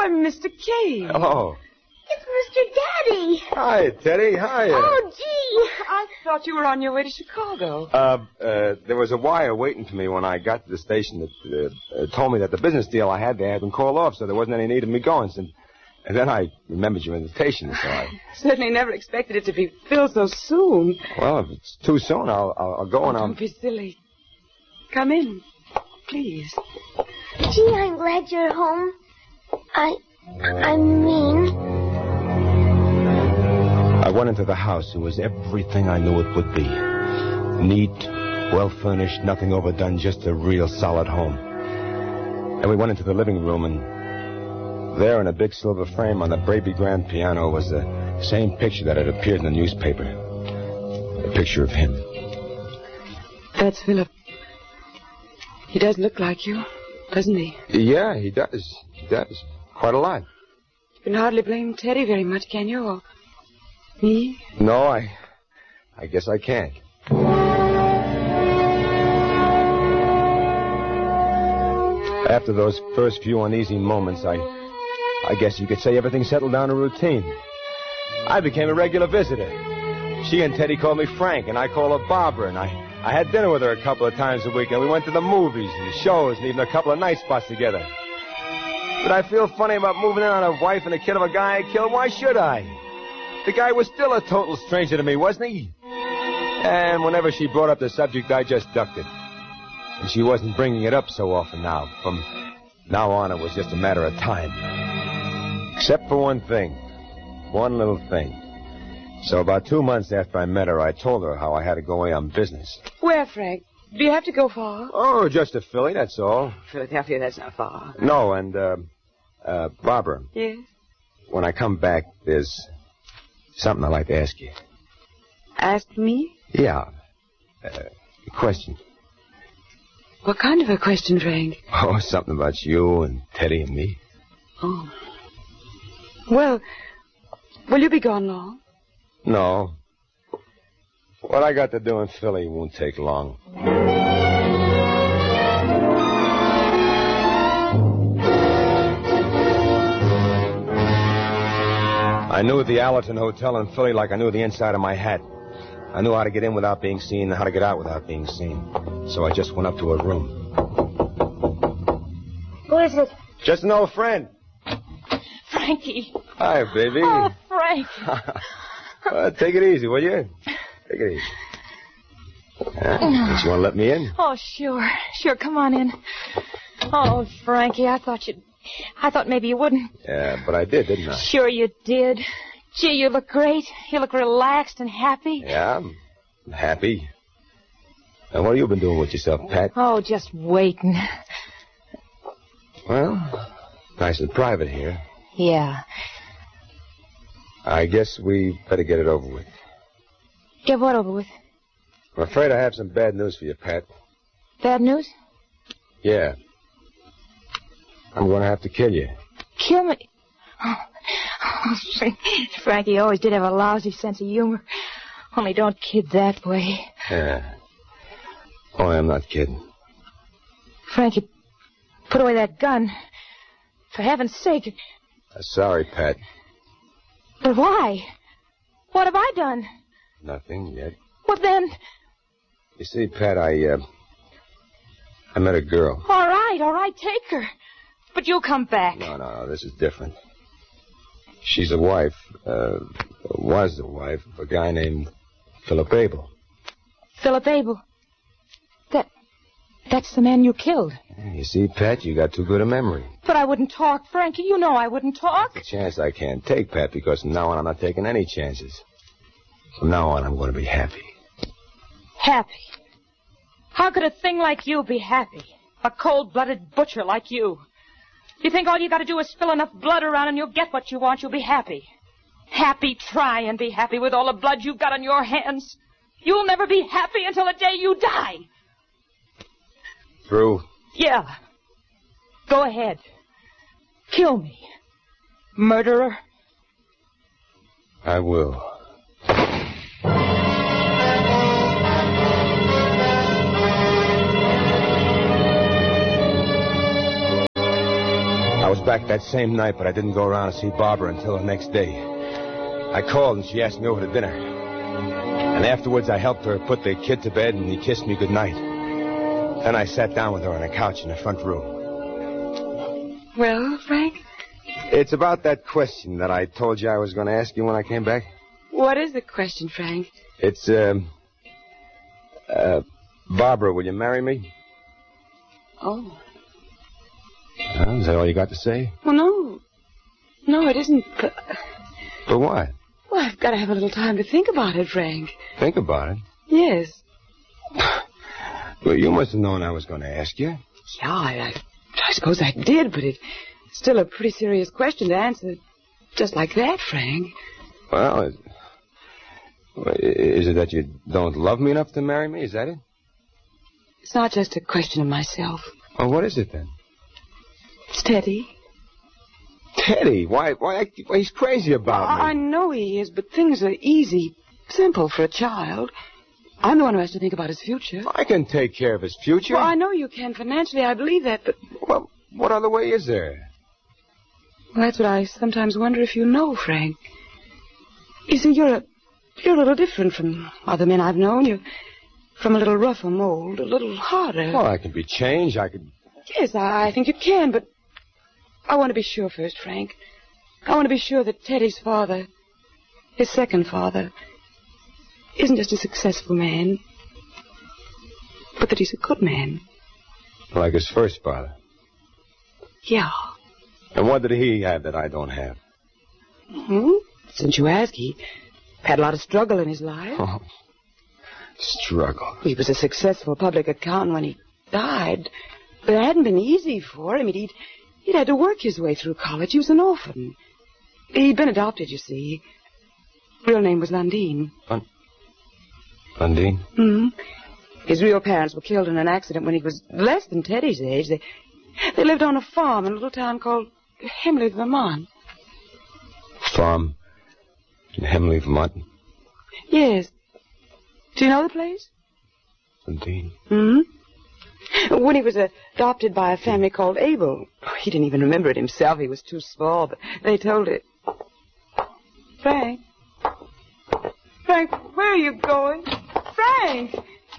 Why, Mr. Kane. Hello. It's Mr. Daddy. Hi, Teddy. Hi. Oh, gee. I thought you were on your way to Chicago. There was a wire waiting for me when I got to the station that told me that the business deal I had there had been called off, so there wasn't any need of me going. And then I remembered your invitation, so I... Certainly never expected it to be filled so soon. Well, if it's too soon, I'll go and I'll... Don't be silly. Come in, please. Gee, I'm glad you're home. I mean... I went into the house. It was everything I knew it would be. Neat, well-furnished, nothing overdone, just a real solid home. And we went into the living room, and there in a big silver frame on the Braby grand piano was the same picture that had appeared in the newspaper. A picture of him. That's Philip. He does look like you, doesn't he? Yeah, he does. He does. Quite a lot. You can hardly blame Teddy very much, can you? Or me? No, I guess I can't. After those first few uneasy moments, I guess you could say everything settled down to routine. I became a regular visitor. She and Teddy called me Frank, and I called her Barbara, and I had dinner with her a couple of times a week, and we went to the movies and the shows and even a couple of night spots together. Did I feel funny about moving in on a wife and a kid of a guy I killed? Why should I? The guy was still a total stranger to me, wasn't he? And whenever she brought up the subject, I just ducked it. And she wasn't bringing it up so often now. From now on, it was just a matter of time. Except for one thing. One little thing. So about 2 months after I met her, I told her how I had to go away on business. Where, Frank? Do you have to go far? Oh, just to Philly, that's all. Philadelphia, that's not far. No, and, Barbara. Yes? When I come back, there's something I'd like to ask you. Ask me? Yeah. A question. What kind of a question, Frank? Oh, something about you and Teddy and me. Oh. Well, will you be gone long? No. What I got to do in Philly won't take long. I knew the Allerton Hotel in Philly like I knew the inside of my hat. I knew how to get in without being seen and how to get out without being seen. So I just went up to her room. Who is it? Just an old friend. Frankie. Hi, baby. Oh, Frank. Take it easy, will you? Take it easy. Don't you want to let me in? Oh, sure. Sure, come on in. Oh, Frankie, I thought maybe you wouldn't. Yeah, but I did, didn't I? Sure you did. Gee, you look great. You look relaxed and happy. Yeah, I'm happy. And what have you been doing with yourself, Pat? Oh, just waiting. Well, nice and private here. Yeah. I guess we better get it over with. Get what over with? I'm afraid I have some bad news for you, Pat. Bad news? Yeah. I'm going to have to kill you. Kill me? Oh, Frankie always did have a lousy sense of humor. Only don't kid that way. Yeah. Oh, I'm not kidding. Frankie, put away that gun. For heaven's sake. Sorry, Pat. But why? What have I done? Nothing yet. Well, then... You see, Pat, I met a girl. All right, take her. But you'll come back. No, this is different. She's a wife, was the wife of a guy named Philip Abel. Philip Abel? That's the man you killed. You see, Pat, you got too good a memory. But I wouldn't talk, Frankie. You know I wouldn't talk. It's a chance I can't take, Pat, because from now on I'm not taking any chances. From now on I'm going to be happy. Happy? How could a thing like you be happy? A cold-blooded butcher like you. You think all you got to do is spill enough blood around and you'll get what you want, you'll be happy. Happy, try and be happy with all the blood you've got on your hands. You'll never be happy until the day you die. Through? Yeah. Go ahead. Kill me. Murderer. I will. I was back that same night, but I didn't go around to see Barbara until the next day. I called, and she asked me over to dinner. And afterwards, I helped her put the kid to bed, and he kissed me goodnight. Then I sat down with her on a couch in the front room. Well, Frank? It's about that question that I told you I was going to ask you when I came back. What is the question, Frank? It's, Barbara, will you marry me? Oh. Is that all you got to say? Well, no. No, it isn't. But what? Well, I've got to have a little time to think about it, Frank. Think about it? Yes. Well, you must have known I was going to ask you. Yeah, I suppose I did, but it's still a pretty serious question to answer just like that, Frank. Well, is it that you don't love me enough to marry me? Is that it? It's not just a question of myself. Well, what is it then? It's Teddy. Teddy? Why he's crazy about me. I know he is, but things are easy, simple for a child. I'm the one who has to think about his future. I can take care of his future. Well, I know you can financially. I believe that, but... Well, what other way is there? Well, that's what I sometimes wonder if you know, Frank. You see, you're a little different from other men I've known. You're from a little rougher mold, a little harder. Well, I can be changed. I could... Yes, I think you can, but I want to be sure first, Frank. I want to be sure that Teddy's father, his second father, isn't just a successful man, but that he's a good man. Like his first father? Yeah. And what did he have that I don't have? Since you ask, he had a lot of struggle in his life. Oh, struggle. He was a successful public accountant when he died, but it hadn't been easy for him. He'd had to work his way through college. He was an orphan. He'd been adopted, you see. Real name was Lundeen. Lundeen? Mm-hmm. His real parents were killed in an accident when he was less than Teddy's age. They lived on a farm in a little town called Hemley, Vermont. Farm in Hemley, Vermont? Yes. Do you know the place? Lundeen. Mm-hmm. When he was adopted by a family called Abel. He didn't even remember it himself. He was too small, but they told it. Frank? Frank, where are you going? Frank!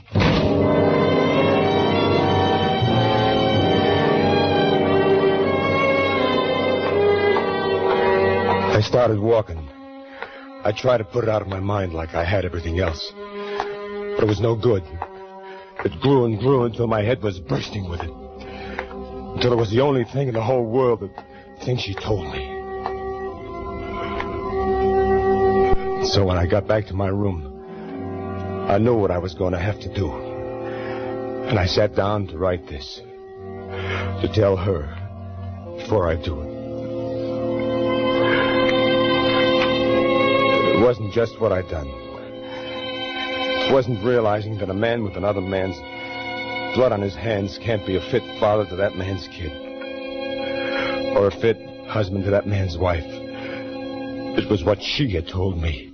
I started walking. I tried to put it out of my mind like I had everything else. But it was no good. It grew and grew until my head was bursting with it. Until it was the only thing in the whole world, the thing she told me. So when I got back to my room, I knew what I was going to have to do. And I sat down to write this. To tell her before I do it. It wasn't just what I'd done. It wasn't realizing that a man with another man's blood on his hands can't be a fit father to that man's kid. Or a fit husband to that man's wife. It was what she had told me.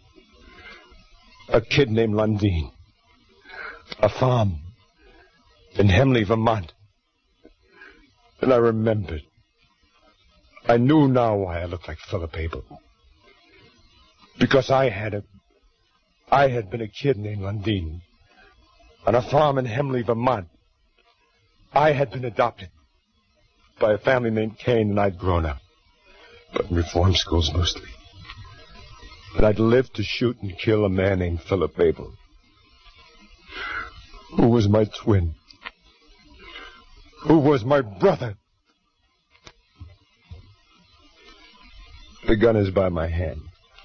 A kid named Lundeen. A farm in Hemley, Vermont. And I remembered. I knew now why I looked like Philip Abel. Because I had been a kid named Lundeen. On a farm in Hemley, Vermont. I had been adopted by a family named Kane, and I'd grown up. But in reform schools mostly. And I'd lived to shoot and kill a man named Philip Abel. Who was my twin. Who was my brother. The gun is by my hand.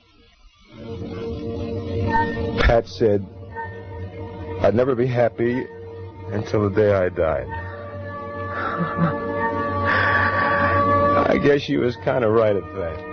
Pat said I'd never be happy until the day I died. I guess she was kind of right at that.